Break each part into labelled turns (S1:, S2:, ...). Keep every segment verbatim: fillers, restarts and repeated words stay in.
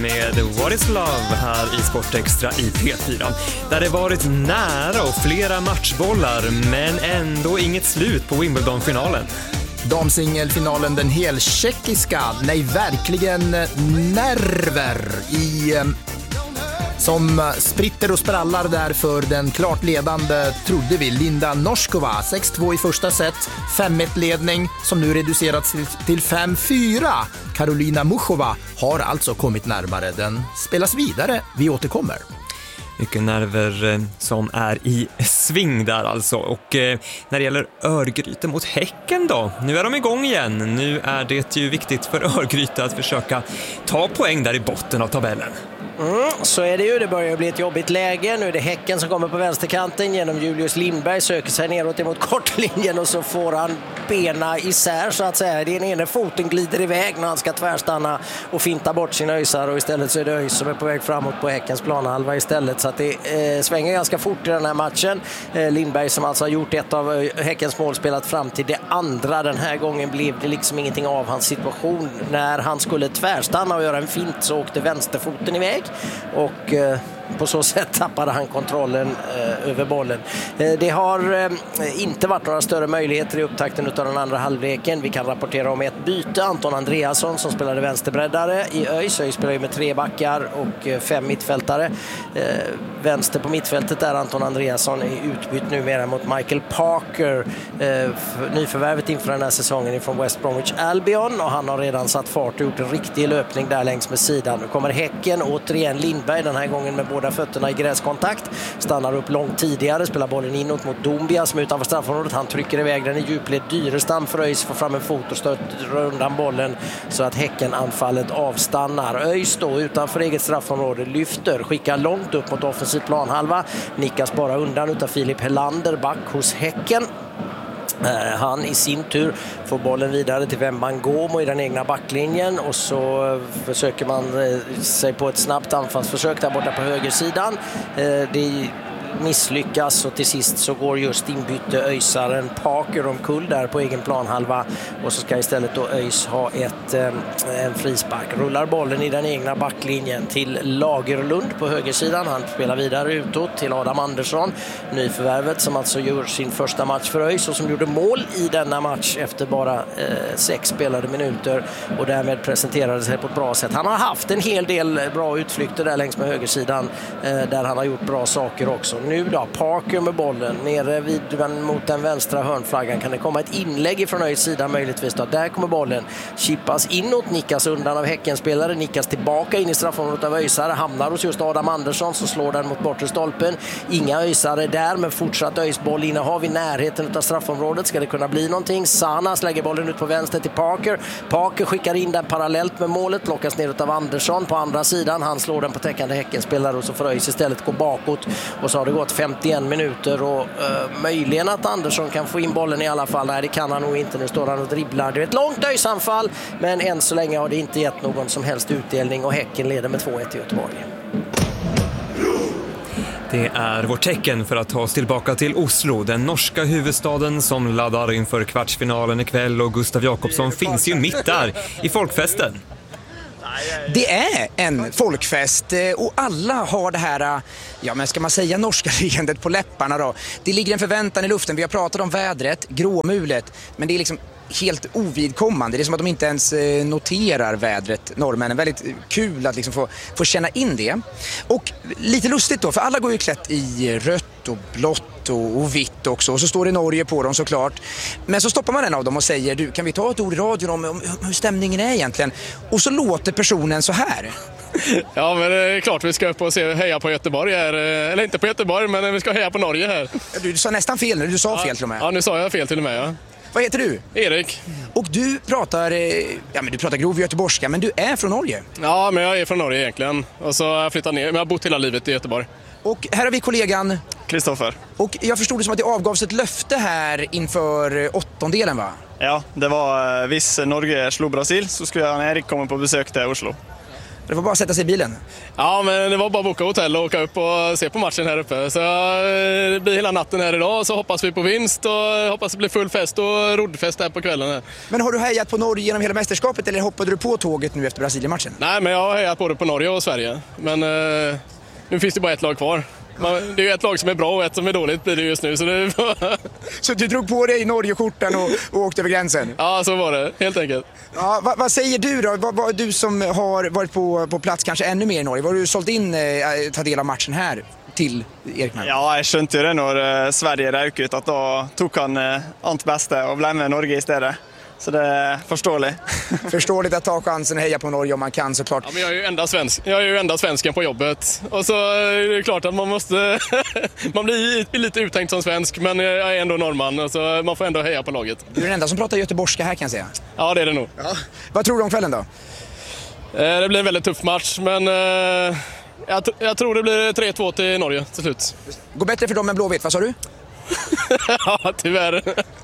S1: med What is Love här i Sportextra i P fyra. Där det varit nära och flera matchbollar, men ändå inget slut på Wimbledon-finalen.
S2: Damsingelfinalen, den heltjeckiska, nej verkligen nerver i som spritter och sprallar där för den klart ledande, trodde vi, Linda Noskova. sex två i första set, fem ett ledning som nu reducerats till fem fyra. Karolina Muchova har alltså kommit närmare. Den spelas vidare, vi återkommer.
S1: Mycket nerver som är i sving där alltså. Och eh, när det gäller Örgryte mot Häcken då, nu är de igång igen. Nu är det ju viktigt för Örgryte att försöka ta poäng där i botten av tabellen.
S3: Mm, så är det ju, det börjar bli ett jobbigt läge. Nu är det Häcken som kommer på vänsterkanten genom Julius Lindberg, söker sig neråt emot kortlinjen och så får han bena isär så att säga. Den ena foten glider iväg när han ska tvärstanna och finta bort sina öjsar, och istället så är det öjs som är på väg framåt på Häckens planhalva istället, så att det eh, svänger ganska fort i den här matchen. eh, Lindberg som alltså har gjort ett av Häckens mål spelat fram till det andra. Den här gången blev det liksom ingenting av hans situation. När han skulle tvärstanna och göra en fint så åkte vänsterfoten iväg och eh, på så sätt tappade han kontrollen eh, över bollen. Eh, det har eh, inte varit några större möjligheter i upptakten av den andra halvleken. Vi kan rapportera om ett byte. Anton Andreasson som spelade vänsterbreddare i ÖIS. ÖIS spelar ju med tre backar och eh, fem mittfältare. Eh, vänster på mittfältet där Anton Andreasson är utbytt numera mot Michael Parker. Eh, nyförvärvet inför den här säsongen från West Bromwich Albion, och han har redan satt fart och gjort en riktig löpning där längs med sidan. Nu kommer Häcken, återigen Lindberg, den här gången med båda fötterna i gräskontakt, stannar upp långt tidigare, spelar bollen inåt mot Dombia som är utanför straffområdet. Han trycker iväg den i djupled. Dyrestam för ÖIS får fram en fot och stöter undan bollen så att Häcken-anfallet avstannar. ÖIS då utanför eget straffområde lyfter, skickar långt upp mot offensiv planhalva, nickas bara undan utav Filip Helander, back hos Häcken. Han i sin tur får bollen vidare till Wembangomo i den egna backlinjen, och så försöker man sig på ett snabbt anfallsförsök där borta på högersidan. Det misslyckas, och till sist så går just inbytte öjsaren Parker omkull där på egen planhalva, och så ska istället då ÖIS ha ett, en frispark. Rullar bollen i den egna backlinjen till Lagerlund på högersidan. Han spelar vidare utåt till Adam Andersson, nyförvärvet som alltså gör sin första match för ÖIS och som gjorde mål i denna match efter bara eh, sex spelade minuter, och därmed presenterade sig på ett bra sätt. Han har haft en hel del bra utflykter där längs med högersidan eh, där han har gjort bra saker också. Nu då, Parker med bollen nere vid, mot den vänstra hörnflaggan. Kan det komma ett inlägg ifrån ÖIS sida möjligtvis då? Där kommer bollen, chippas inåt, nickas undan av Häckenspelare, nickas tillbaka in i straffområdet av öjsare, hamnar hos just Adam Andersson som slår den mot bortre stolpen. Inga öjsare där, men fortsatt öjsboll innehav i närheten av straffområdet. Ska det kunna bli någonting? Sanas lägger bollen ut på vänster till Parker. Parker skickar in den parallellt med målet, plockas ner av Andersson på andra sidan. Han slår den på täckande Häckenspelare, och så får ÖIS istället gå bakåt, och så har det gått femtioen minuter och uh, möjligen att Andersson kan få in bollen i alla fall. Nej, det kan han nog inte. Nu står han och dribblar. Det är ett långt öjsanfall, men än så länge har det inte gett någon som helst utdelning, och Häcken leder med två ett i Göteborg.
S1: Det är vårt tecken för att ta oss tillbaka till Oslo, den norska huvudstaden som laddar inför kvartsfinalen ikväll, och Gustav Jakobsson finns ju mitt där i folkfesten.
S4: Det är en folkfest, och alla har det här, ja men ska man säga, norska leendet på läpparna då. Det ligger en förväntan i luften. Vi har pratat om vädret, gråmulet, men det är liksom helt ovidkommande. Det är som att de inte ens noterar vädret, norrmännen. Väldigt kul att liksom få, få känna in det. Och lite lustigt då, för alla går ju klätt i rött och blått och, och vitt också. Och så står det Norge på dem såklart. Men så stoppar man en av dem och säger, du, kan vi ta ett ord i radion om, om hur stämningen är egentligen? Och så låter personen så här.
S5: Ja, men det är klart vi ska upp och se, heja på Göteborg här. Eller inte på Göteborg, men vi ska heja på Norge här.
S4: Du, du sa nästan fel nu, du sa
S5: ja,
S4: fel till och med.
S5: Ja, nu sa jag fel till och med, ja.
S4: Vad heter du?
S5: Erik.
S4: Och du pratar, ja men du pratar grov göteborgska, men du är från Norge?
S5: Ja, men jag är från Norge egentligen. Och så har jag flyttat ner, men jag har bott hela livet i Göteborg.
S4: Och här har vi kollegan
S5: Kristoffer.
S4: Och jag förstod det som att det avgavs ett löfte här inför åttondelen, va?
S6: Ja, det var, hvis Norge slog Brasil så skulle jag när Erik komma på besök till Oslo.
S4: Det var bara att sätta sig i bilen.
S5: Ja, men det var bara att boka hotell och åka upp och se på matchen här uppe. Så det blir hela natten här idag, så hoppas vi på vinst och hoppas det blir full fest och roddfest här på kvällen. Här.
S4: Men har du hejat på Norge genom hela mästerskapet eller hoppade du på tåget nu efter Brasilien-matchen?
S5: Nej, men jag har hejat både på Norge och Sverige. Men eh, nu finns det bara ett lag kvar. Man, det är ju ett lag som är bra och ett som är dåligt blir det just nu. Så, det...
S4: så du drog på dig i Norge-skjortan och, och åkte över gränsen?
S5: Ja, så var det. Helt enkelt.
S4: Ja, vad, vad säger du då? Vad, vad, du som har varit på, på plats kanske ännu mer i Norge. Var du sålt in eh, ta del av matchen här till Erikmann?
S6: Ja, jag skönte ju det när Sverige rök ut att då tog han eh, allt bästa och blev med Norge istället. Så det är förståeligt.
S4: Förståeligt att ta chansen och heja på Norge om man kan såklart.
S5: Ja, men jag är ju enda svensk. Jag är ju enda svensken på jobbet. Och så är det klart att man måste... man blir lite uttänkt som svensk, men jag är ändå norrman. Och så man får ändå heja på laget.
S4: Du är den enda som pratar göteborgska här kan jag säga.
S5: Ja, det är det nog.
S4: Ja. Vad tror du om kvällen då?
S5: Det blir en väldigt tuff match, men jag, jag tror det blir tre två till Norge till slut.
S4: Går bättre för dem än Blåvitt, vad sa du?
S5: Ja, tyvärr.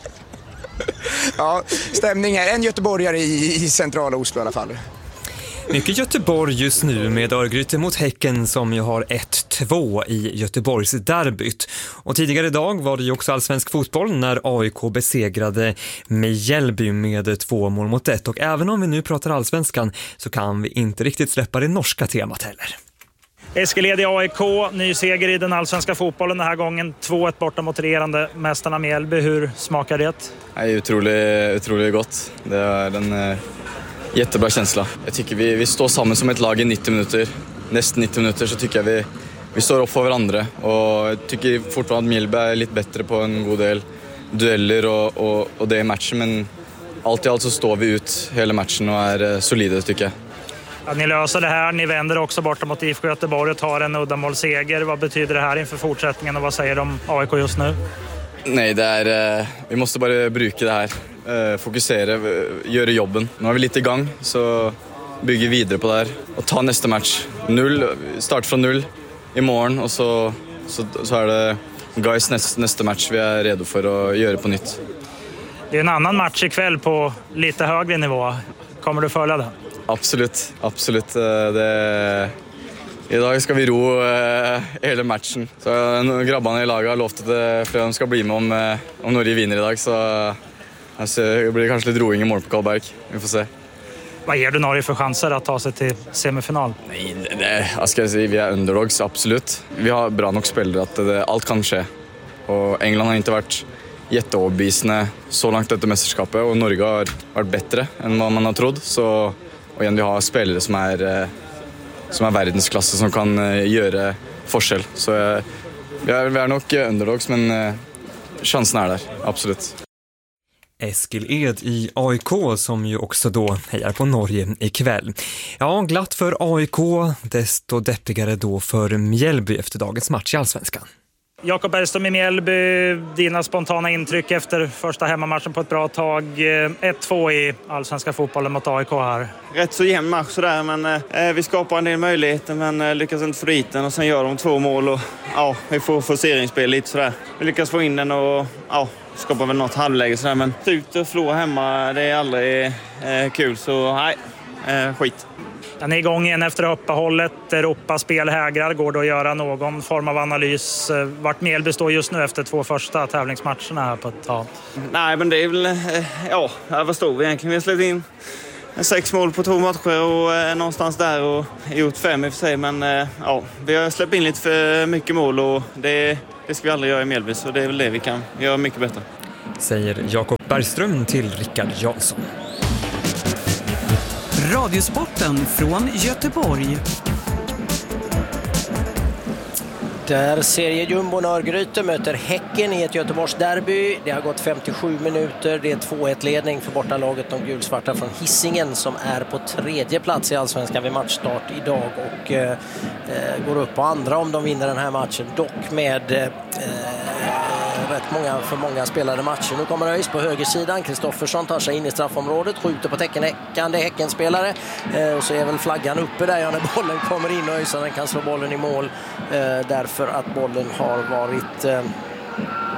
S4: Ja, stämning här. En göteborgare i, i centrala Oslo i alla fall.
S1: Mycket Göteborg just nu med Örgryte mot Häcken som ju har ett två i Göteborgs derbyt. Och tidigare idag var det ju också allsvensk fotboll när A I K besegrade Mjällby med två mål mot ett. Och även om vi nu pratar allsvenskan så kan vi inte riktigt släppa det norska temat heller.
S7: Eskil Ed i A I K, ny seger i den allsvenska fotbollen den här gången. två ett borta mot regerande mästarna Mjällby. Hur smakar det?
S8: Det är otroligt, otroligt gott. Det är en eh, jättebra känsla. Jag tycker vi, vi står samman som ett lag i nittio minuter. Nästan nittio minuter så tycker jag vi, vi står upp för varandra. Och jag tycker fortfarande att Mjällby är lite bättre på en god del dueller och, och, och det i matchen. Men allt i allt så står vi ut hela matchen och är eh, solida tycker jag.
S7: Ja, ni löser det här, ni vänder också borta mot I F K Göteborg och tar en uddamålsseger. Vad betyder det här inför fortsättningen och vad säger de om A I K just nu?
S8: Nej, det är, vi måste bara bruka det här, fokusera, göra jobben. Nu har vi lite igång så bygger vidare på det här och ta nästa match. Null, start från null imorgon och så, så, så är det guys nästa, nästa match vi är redo för att göra på nytt.
S7: Det är en annan match ikväll på lite högre nivå. Kommer du följa det?
S8: Absolut, absolut. Det... Idag ska vi ro eh, hela matchen. Så grabbarna i laget har lovat att de ska bli med om, eh, om Norge vinner idag. Så alltså, det blir kanske lite roing i mål på Karlberg. Vi får se.
S7: Vad ger du Norge för chanser att ta sig till semifinal?
S8: Nej, det, jag ska säga, vi är underdogs, absolut. Vi har bra nog spelare att det, allt kan ske. Och England har inte varit jätteobevisande så långt efter mästerskapet. Och Norge har varit bättre än vad man har trott. Så, och igen, vi har spelare som är... Eh, som är världsklasse som kan uh, göra forskel. Så uh, vi, är, vi är nog underdogs, men uh, chansen är där, absolut.
S1: Eskil Ed i A I K som ju också då hejar på Norge ikväll. Ja, glatt för A I K, desto deppigare då för Mjällby efter dagens match i Allsvenskan.
S7: Jakob Bergström i Mjällby, dina spontana intryck efter första hemmamatchen på ett bra tag. ett två i allsvenska fotbollen mot A I K här.
S6: Rätt så jämn match sådär, men eh, vi skapar en del möjligheter men eh, lyckas inte få dit den och sen gör de två mål och ja, vi får forceringsspel lite sådär. Vi lyckas få in den och ja, skapar väl något halvläge sådär, men ut och förlora hemma, det är aldrig eh, kul, så nej, eh, skit.
S7: Den är igång igen efter uppehållet. Europaspel hägrar. Går det att göra någon form av analys? Vart Mjällby står just nu efter två första tävlingsmatcherna här på ett tag?
S6: Nej, men det är väl... Ja, vad står vi egentligen? Vi har släppt in sex mål på två matcher och eh, någonstans där och gjort fem i och för sig. Men eh, ja, vi har släppt in lite för mycket mål och det, det ska vi aldrig göra i Mjällby. Så det är väl det vi kan göra mycket bättre.
S1: Säger Jakob Bergström till Rickard Jansson.
S9: Radiosporten från Göteborg.
S3: Där seriejumbon Örgryte möter Häcken i ett Göteborgs derby. Det har gått femtiosju minuter. Det är två ett ledning för bortalaget de gulsvarta från Hisingen som är på tredje plats i Allsvenskan vid matchstart idag och eh, går upp på andra om de vinner den här matchen. Dock med eh, rätt många för många spelade matcher. Nu kommer Öis på högersidan. Kristoffersson tar sig in i straffområdet, skjuter på täckenhäckande Häckenspelare eh, och så är väl flaggan uppe där ja, när bollen kommer in och Öisaren kan slå bollen i mål eh, därför att bollen har varit eh,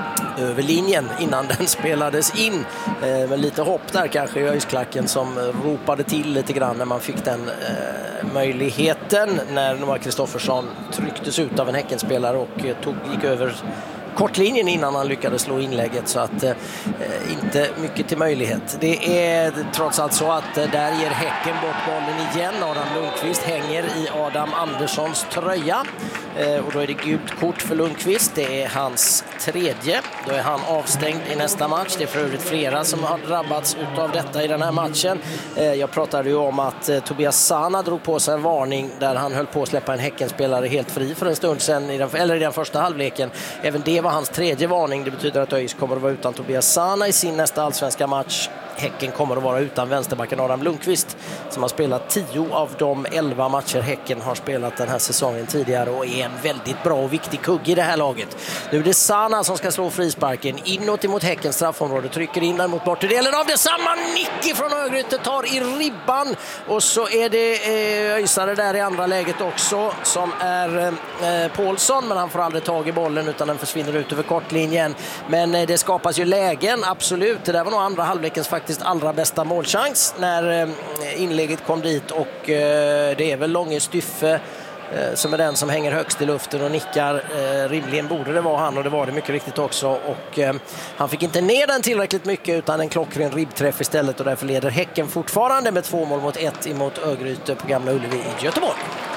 S3: över linjen innan den spelades in. Eh, men lite hopp där kanske i Öisklacken som ropade till lite grann när man fick den eh, möjligheten när Noah Kristoffersson trycktes ut av en Häckenspelare och eh, tog, gick över kortlinjen innan han lyckades slå inlägget, så att eh, inte mycket till möjlighet. Det är trots allt så att eh, där ger Häcken bort bollen igen. Adam Lundqvist hänger i Adam Anderssons tröja eh, och då är det gult kort för Lundqvist. Det är hans tredje. Då är han avstängd i nästa match. Det är för övrigt flera som har drabbats av detta i den här matchen. Eh, jag pratade ju om att eh, Tobias Sana drog på sig en varning där han höll på att släppa en Häckenspelare helt fri för en stund sedan i den, eller i den första halvleken. Även det var hans tredje varning. Det betyder att ÖIS kommer att vara utan Tobias Sana i sin nästa allsvenska match. Häcken kommer att vara utan vänsterbacken Adam Lundqvist som har spelat tio av de elva matcher Häcken har spelat den här säsongen tidigare och är en väldigt bra och viktig kugg i det här laget. Nu är det Sana som ska slå frisparken inåt emot Häckens straffområde, trycker in den mot bortdelen av detsamma. Nicky från Örgryte tar i ribban och så är det eh, Öisare där i andra läget också som är eh, Paulsson, men han får aldrig tag i bollen utan den försvinner ut över kortlinjen. Men eh, det skapas ju lägen, absolut. Det där var nog andra halvlekens faktiskt allra bästa målchans när eh, inlägget kom dit och eh, det är väl Långe Styffe eh, som är den som hänger högst i luften och nickar. Eh, rimligen borde det vara han och det var det mycket riktigt också och eh, han fick inte ner den tillräckligt mycket utan en klockren ribbträff istället och därför leder Häcken fortfarande med två mål mot ett emot Örgryte på Gamla Ullevi i Göteborg.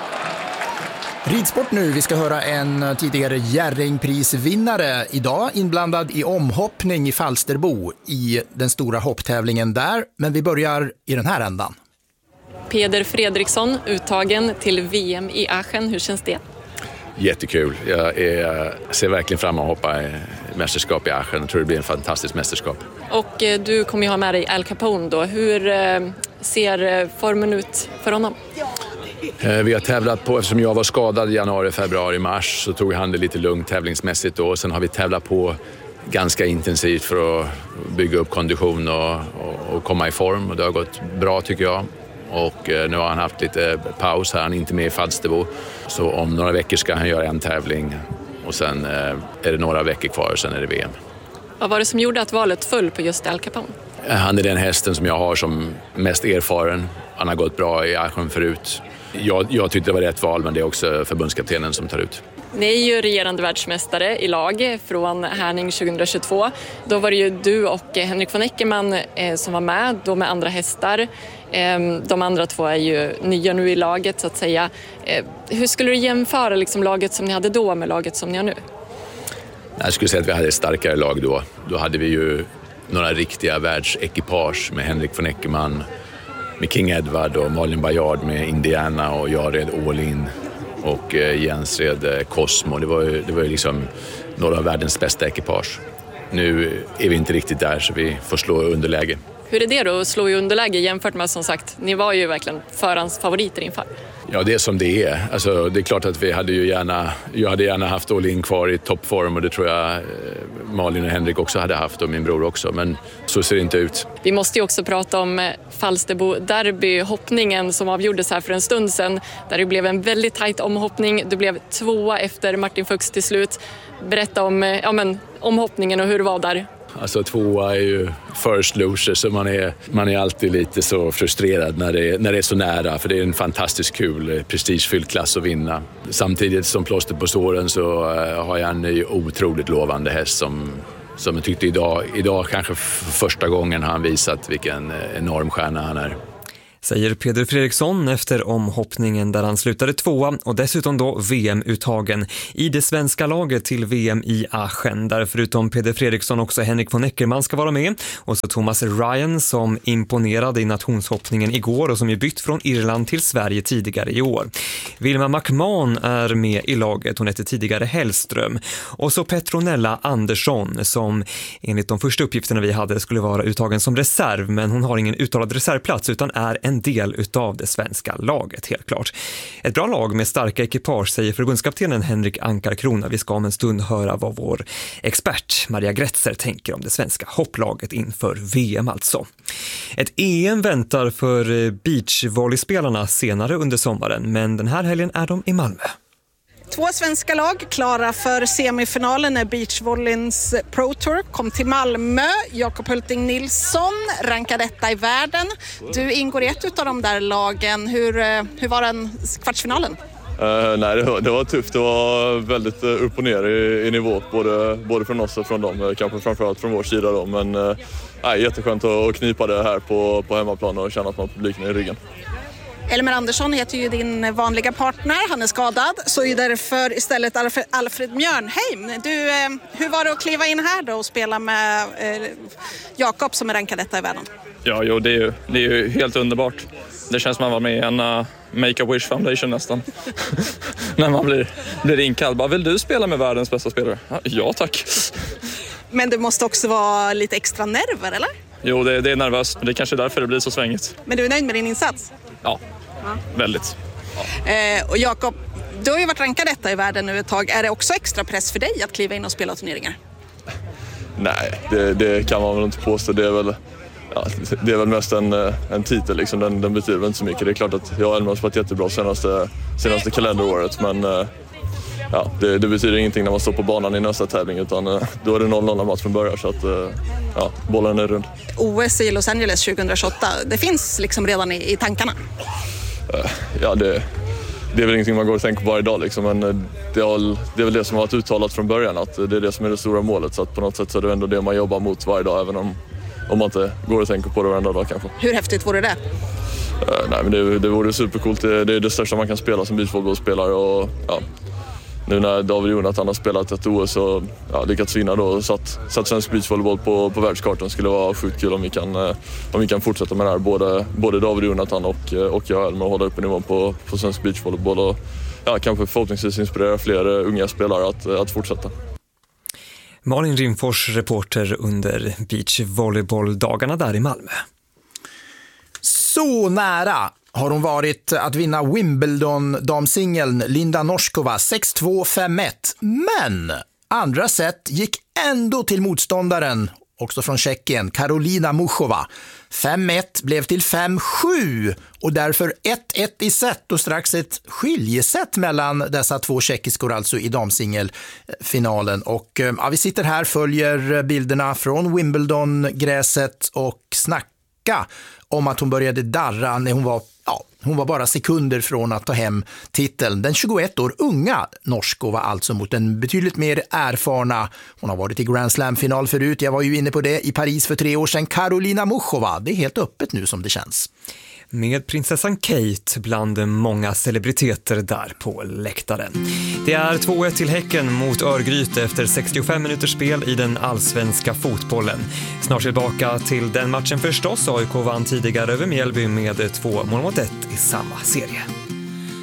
S2: Ridsport nu, vi ska höra en tidigare Jerringprisvinnare idag inblandad i omhoppning i Falsterbo i den stora hopptävlingen där, men vi börjar i den här ändan.
S10: Peder Fredriksson uttagen till V M i Aachen, hur känns det?
S11: Jättekul, jag är, ser verkligen fram att hoppa i mästerskap i Aachen, jag tror det blir en fantastisk mästerskap.
S10: Och eh, du kommer ju ha med dig Al Capone då, hur eh, ser formen ut för honom?
S11: Vi har tävlat på, eftersom jag var skadad i januari, februari, mars så tog han det lite lugnt tävlingsmässigt då. Sen har vi tävlat på ganska intensivt för att bygga upp kondition och, och, och komma i form och det har gått bra tycker jag. Och nu har han haft lite paus här, han är inte med i Falsterbo. Så om några veckor ska han göra en tävling och sen är det några veckor kvar och sen är det V M.
S10: Vad var det som gjorde att valet föll på just Al Capone?
S11: Han är den hästen som jag har som mest erfaren. Han har gått bra i Aachen förut. Jag, jag tyckte det var rätt val, men det är också förbundskaptenen som tar ut.
S10: Ni är ju regerande världsmästare i lag från Härning tjugohundratjugotvå. Då var det ju du och Henrik von Eckermann eh, som var med, då med andra hästar. Eh, de andra två är ju nya nu i laget så att säga. Eh, hur skulle du jämföra liksom, laget som ni hade då med laget som ni har nu?
S11: Jag skulle säga att vi hade ett starkare lag då. Då hade vi ju några riktiga världsekipage med Henrik von Eckermann, med King Edward och Malin Bajard med Indiana och jag red All In och Jens red Cosmo. Det var ju, det var ju liksom några av världens bästa ekipage. Nu är vi inte riktigt där så vi får slå underläge.
S10: Hur är det då att slå i underläge jämfört med som sagt, ni var ju verkligen förhandsfavoriter inför?
S11: Ja, det är som det är. Alltså, det är klart att vi hade ju gärna, jag hade gärna haft All In kvar i toppform och det tror jag Malin och Henrik också hade haft och min bror också, men så ser det inte ut.
S10: Vi måste ju också prata om Falsterbo derby, hoppningen som avgjordes här för en stund sedan där det blev en väldigt tajt omhoppning. Du blev tvåa efter Martin Fuchs till slut. Berätta om ja, men, omhoppningen och hur det var där.
S11: Alltså tvåa är ju first loser så man är, man är alltid lite så frustrerad när det, när det är så nära för det är en fantastiskt kul prestigefylld klass att vinna. Samtidigt som plåster på såren så har jag en ny otroligt lovande häst som, som jag tyckte idag, idag kanske för första gången har han visat vilken enorm stjärna han är.
S1: Säger Peder Fredriksson efter omhoppningen där han slutade tvåa och dessutom då V M-uttagen i det svenska laget till V M i Aachen. Där förutom Peder Fredriksson också Henrik von Eckermann ska vara med och så Thomas Ryan som imponerade i nationshoppningen igår och som ju bytt från Irland till Sverige tidigare i år. Vilma McMahon är med i laget, hon heter tidigare Hellström. Och så Petronella Andersson som enligt de första uppgifterna vi hade skulle vara uttagen som reserv, men hon har ingen uttalad reservplats utan är en del utav det svenska laget, helt klart. Ett bra lag med starka ekipage, säger förbundskaptenen Henrik Ankarkrona. Vi ska om en stund höra vad vår expert Maria Gretzer tänker om det svenska hopplaget inför V M alltså. Ett E M väntar för beachvolleyspelarna senare under sommaren, men den här helgen är de i Malmö.
S12: Två svenska lag klara för semifinalen när beachvolleyns Pro Tour kom till Malmö. Jakob Hulting Nilsson rankar detta i världen. Du ingår i ett av de där lagen. Hur, hur var den kvartsfinalen?
S13: Uh, nej, det var, det var tufft. Det var väldigt uh, upp och ner i, i nivå, både, både från oss och från dem. Uh, kanske framförallt från vår sida då. Men uh, nej, jätteskönt att knipa det här på, på hemmaplan och känna att man har publiken i ryggen.
S12: Elmer Andersson heter ju din vanliga partner, han är skadad, så är därför istället Alfred, Alfred Mjörnheim. Du, eh, hur var det att kliva in här då och spela med eh, Jakob som är rankad detta i världen?
S14: Ja, jo, det är ju det är ju helt underbart. Det känns som man var med i en uh, Make-A-Wish Foundation nästan. När man blir, blir inkallad. Bara, vill du spela med världens bästa spelare? Ja, tack.
S12: Men det måste också vara lite extra nerver, eller?
S14: Jo, det, det är nervöst. Det är kanske därför det blir så svängigt.
S12: Men du är nöjd med din insats?
S14: Ja, ja. Väldigt.
S12: Ja. Eh, och Jakob, du har ju varit rankad detta i världen nu ett tag. Är det också extra press för dig att kliva in och spela turneringar?
S13: Nej, det, det kan man väl inte påstå. Det är väl, ja, det är väl mest en, en titel. Liksom. Den, den betyder väl inte så mycket. Det är klart att jag och Elmer har spelat jättebra senaste, senaste kalenderåret. Men ja, det, det betyder ingenting när man står på banan i nästa tävling. Utan då är det noll noll när matchen börjar. Så att, ja, bollen är rund.
S12: O S i Los Angeles tjugohundratjugoåtta, det finns liksom redan i, i tankarna?
S13: Ja, det, det är väl ingenting man går och tänker på varje dag. Liksom. Men det är, det är väl det som har varit uttalat från början. Att det är det som är det stora målet. Så att på något sätt så är det ändå det man jobbar mot varje dag. Även om, om man inte går och tänker på det varenda dag kanske.
S12: Hur häftigt vore det?
S13: Uh, nej, men det, det vore supercoolt. Det, det är det största man kan spela som beachvolleybollspelare. Och ja, nu när David Jonathan har spelat ett O S och ja, lyckats vinna då och satt, satt svensk beachvolleyboll på, på världskartan, skulle vara sjukt kul om vi kan, om vi kan fortsätta med det här. Både, både David Jonathan och, och jag Elmer, hålla upp nivån på, på svensk beachvolleyboll och ja, kanske förhoppningsvis inspirera fler unga spelare att, att fortsätta.
S1: Malin Rimfors, reporter under beachvolleybolldagarna där i Malmö.
S2: Så nära har hon varit att vinna Wimbledon-damsingeln Linda Noskova sex två fem ett. Men andra set gick ändå till motståndaren, också från Tjeckien, Karolina Muchova. fem ett blev till fem sju och därför ett ett i set och strax ett skiljeset mellan dessa två tjeckiskor alltså i damsingelfinalen. Och ja, vi sitter här, följer bilderna från Wimbledon-gräset och snackar om att hon började darra när hon var, ja, hon var bara sekunder från att ta hem titeln. Den tjugoett år unga Noskova alltså mot en betydligt mer erfarna, hon har varit i Grand Slam-final förut, jag var ju inne på det i Paris för tre år sedan, Karolina Muchova. Det är helt öppet nu som det känns.
S1: Med prinsessan Kate bland många celebriteter där på läktaren. Det är två ett till Häcken mot Örgryte efter sextiofem minuters spel i den allsvenska fotbollen. Snart tillbaka till den matchen förstås. A I K vann tidigare över Mjällby med två mål mot ett i samma serie.